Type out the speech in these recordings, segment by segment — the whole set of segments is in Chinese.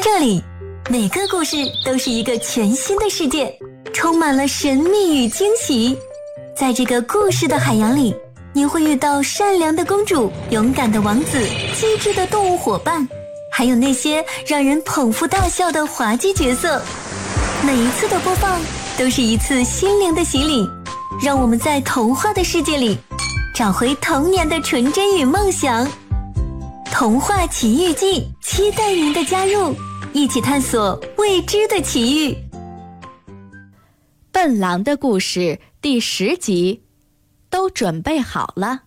这里，每个故事都是一个全新的世界，充满了神秘与惊喜。在这个故事的海洋里，你会遇到善良的公主、勇敢的王子、机智的动物伙伴，还有那些让人捧腹大笑的滑稽角色。每一次的播放都是一次心灵的洗礼，让我们在童话的世界里找回童年的纯真与梦想。童话奇遇记，期待您的加入，一起探索未知的奇遇。 笨狼的故事第10集，都准备好了。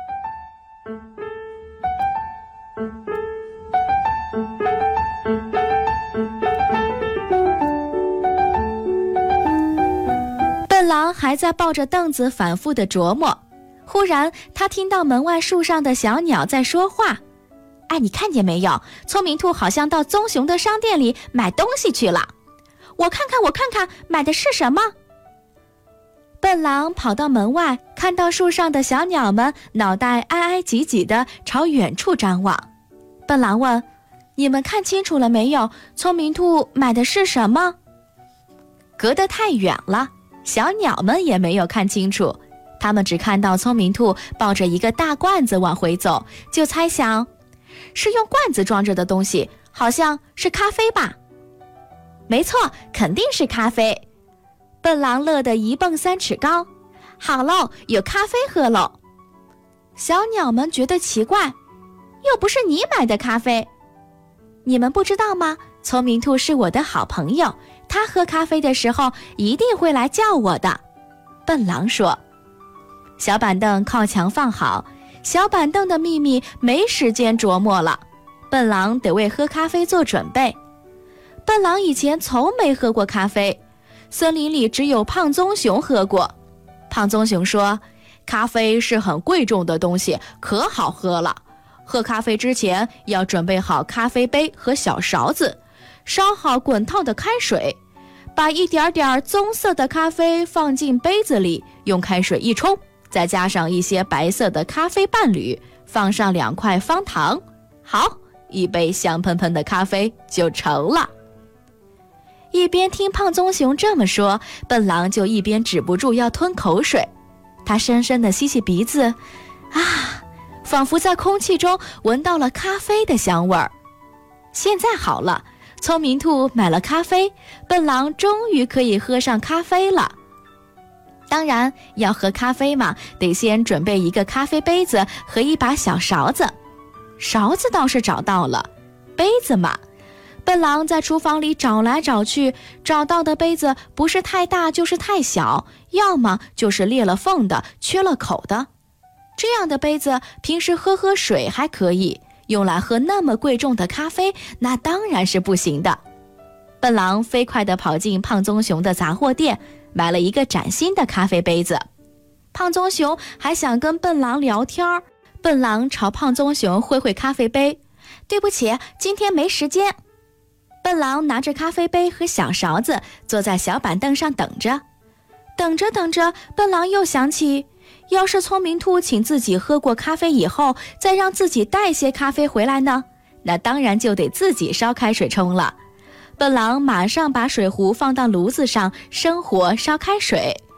笨狼还在抱着凳子反复地琢磨，忽然他听到门外树上的小鸟在说话。哎，你看见没有？聪明兔好像到棕熊的商店里买东西去了。我看看，买的是什么？笨狼跑到门外，看到树上的小鸟们脑袋挨挨挤挤地朝远处张望。笨狼问：你们看清楚了没有？聪明兔买的是什么？隔得太远了，小鸟们也没有看清楚，他们只看到聪明兔抱着一个大罐子往回走，就猜想是用罐子装着的东西，好像是咖啡吧。没错，肯定是咖啡。笨狼乐得一蹦3尺高，好喽，有咖啡喝喽。小鸟们觉得奇怪，又不是你买的咖啡。你们不知道吗？聪明兔是我的好朋友，他喝咖啡的时候一定会来叫我的。笨狼说。小板凳靠墙放好，小板凳的秘密没时间琢磨了，笨狼得为喝咖啡做准备。笨狼以前从没喝过咖啡，森林里只有胖棕熊喝过。胖棕熊说，咖啡是很贵重的东西，可好喝了。喝咖啡之前要准备好咖啡杯和小勺子，烧好滚烫的开水，把一点点棕色的咖啡放进杯子里，用开水一冲，再加上一些白色的咖啡伴侣，放上2块方糖，好，一杯香喷喷的咖啡就成了。一边听胖棕熊这么说，笨狼就一边止不住要吞口水。他深深地吸吸鼻子，啊，仿佛在空气中闻到了咖啡的香味儿。现在好了，聪明兔买了咖啡，笨狼终于可以喝上咖啡了。当然，要喝咖啡嘛，得先准备一个咖啡杯子和一把小勺子。勺子倒是找到了，杯子嘛，笨狼在厨房里找来找去，找到的杯子不是太大就是太小，要么就是裂了缝的，缺了口的。这样的杯子平时喝水还可以，用来喝那么贵重的咖啡，那当然是不行的。笨狼飞快地跑进胖棕熊的杂货店，买了一个崭新的咖啡杯子。胖棕熊还想跟笨狼聊天，笨狼朝胖棕熊挥挥咖啡杯，对不起，今天没时间。笨狼拿着咖啡杯和小勺子，坐在小板凳上等着。等着，笨狼又想起，要是聪明兔请自己喝过咖啡以后，再让自己带些咖啡回来呢，那当然就得自己烧开水冲了。笨狼马上把水壶放到炉子上，生火烧开水，